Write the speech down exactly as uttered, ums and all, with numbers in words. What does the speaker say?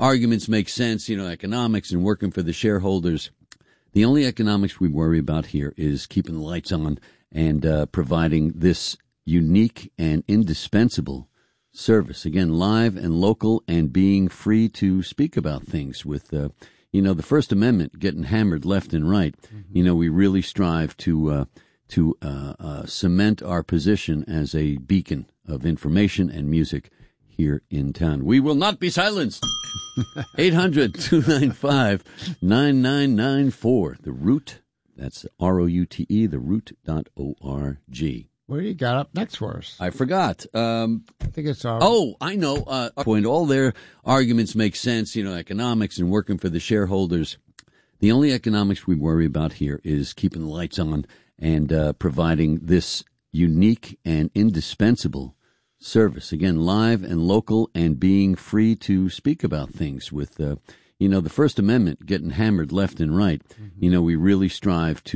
arguments make sense, you know, economics and working for the shareholders. The only economics we worry about here is keeping the lights on and uh, providing this unique and indispensable service. Again, live and local and being free to speak about things with, uh, you know, the First Amendment getting hammered left and right. Mm-hmm. You know, we really strive to uh, to uh, uh, cement our position as a beacon of information and music here in town. We will not be silenced. eight hundred, two nine five, nine nine nine four. The Root, that's R O U T E, the root dot O R G. What do you got up next for us? I forgot. Um, I think it's our... Oh, I know. Uh, point. All their arguments make sense, you know, economics and working for the shareholders. The only economics we worry about here is keeping the lights on and uh, providing this unique and indispensable service. Again, live and local and being free to speak about things with, uh, you know, the First Amendment getting hammered left and right. Mm-hmm. You know, we really strive to